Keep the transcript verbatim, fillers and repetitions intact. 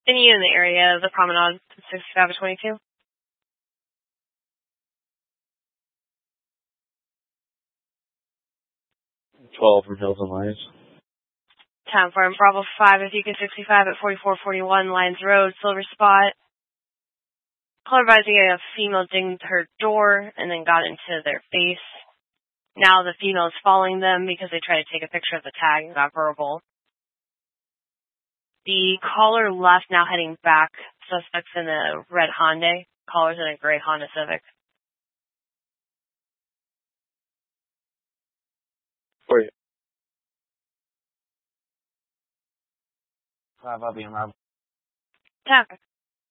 Any in the area of the promenade, sixty-five to twenty-two? twelve from Hills and Lions. Time for him. Bravo five, if you can sixty-five at forty-four forty-one, Lions Road, Silver Spot. Caller advising a female dinged her door and then got into their face. Now the female is following them because they tried to take a picture of the tag and got verbal. The caller left, now heading back. Suspects in a red Hyundai. Caller's in a gray Honda Civic. For you. Five, I'll be in Rob. Tap.